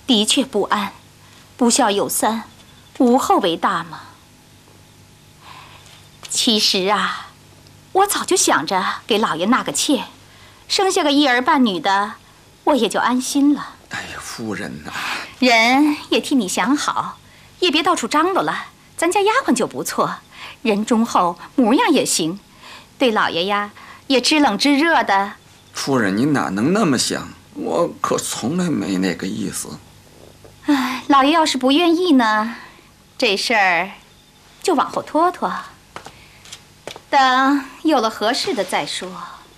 的确不安，不孝有三，无后为大嘛。其实啊，我早就想着给老爷纳个妾，生下个一儿半女的，我也就安心了。 哎呀，夫人呐， 人也替你想好，也别到处张罗了。咱家丫鬟就不错，人忠厚，模样也行，对老爷呀也知冷知热的。 夫人，你哪能那么想？我可从来没那个意思。 哎，老爷要是不愿意呢，这事儿就往后拖拖，等有了合适的再说。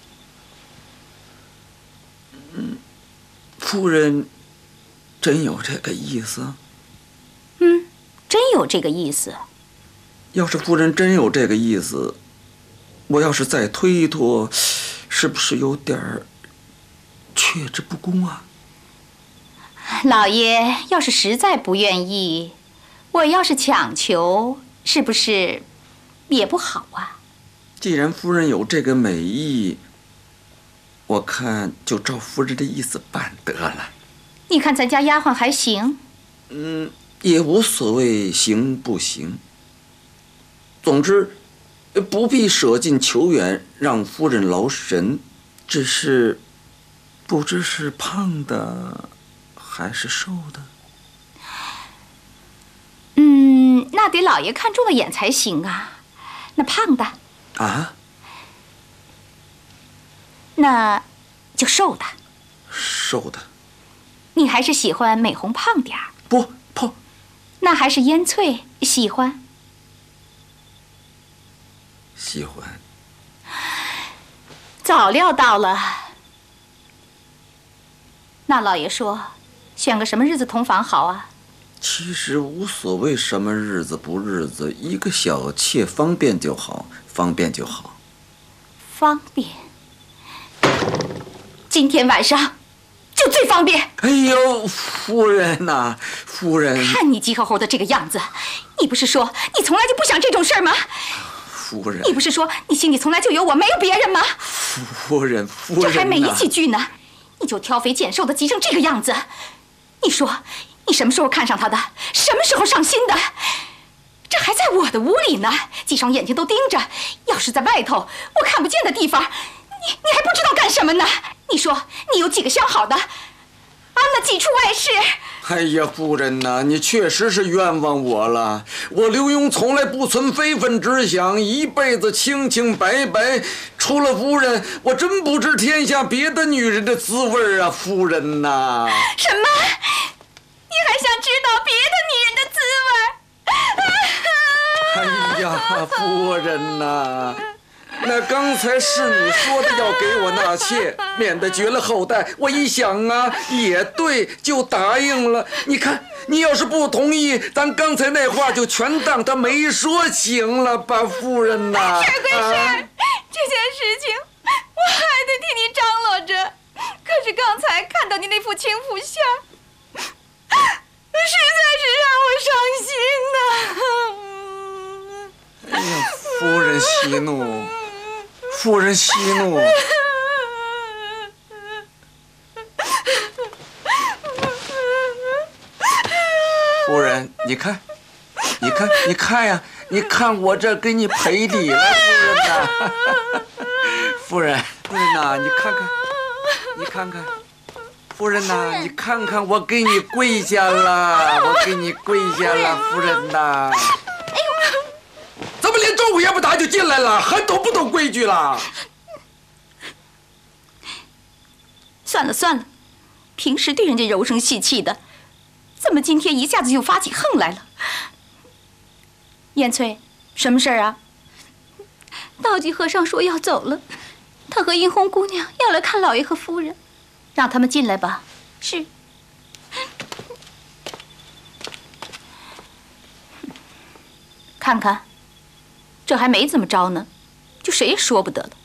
夫人真有这个意思？ 真有这个意思。 要是夫人真有这个意思，我要是再推一拖，是不是有点儿却之不恭啊？ 老爷要是实在不愿意，我要是强求，是不是也不好啊？ 既然夫人有这个美意，我看就照夫人的意思办得了。 你看咱家丫鬟还行？ 也无所谓行不行。总之，不必舍近求远，让夫人劳神。只是，不知是胖的，还是瘦的。 那得老爷看中了眼才行啊。那胖的啊？ 那就瘦的。 瘦的。 你还是喜欢美红胖点儿？ 不。 那还是烟翠喜欢？ 喜欢。 早料到了。那老爷说，选个什么日子同房好啊？ 其实无所谓什么日子不日子，一个小妾方便就好，方便就好。 方便。今天晚上就最方便。 哎呦，夫人呐，夫人！ 看你急吼吼的这个样子，你不是说你从来就不想这种事儿吗？ 夫人， 你不是说你心里从来就有我，没有别人吗？ 夫人， 这还没几句呢，你就挑肥拣瘦的急成这个样子。你说你什么时候看上他的？什么时候上心的？这还在我的屋里呢，几双眼睛都盯着。要是在外头我看不见的地方，你还不知道干什么呢？你说你有几个相好的，安了几处外室？ 哎呀，夫人呐，你确实是冤枉我了。我刘墉从来不存非分之想，一辈子清清白白。除了夫人，我真不知天下别的女人的滋味啊，夫人呐！ 什么？你还想知道别的女人的滋味？ 哎呀，夫人呐！那刚才是你说的要给我纳妾，免得绝了后代。我一想啊，也对，就答应了。你看，你要是不同意，咱刚才那话就全当他没说，行了吧，夫人呐？ 是归是，这件事情我还得替你张罗着。可是刚才看到你那副轻浮相，实在是让我伤心呐。 哎呀，夫人息怒。夫人息怒。夫人，你看呀，你看我这给你赔礼了，夫人呐，夫人呐，你看看，夫人呐，你看看我给你跪下了，夫人呐。怎么连招呼也不打就进来了，还懂不懂规矩了？ 算了，平时对人家柔声细气的，怎么今天一下子就发起横来了？燕翠，什么事儿啊？道济和尚说要走了，他和殷红姑娘要来看老爷和夫人，让他们进来吧。是。看看，这还没怎么着呢，就谁也说不得了。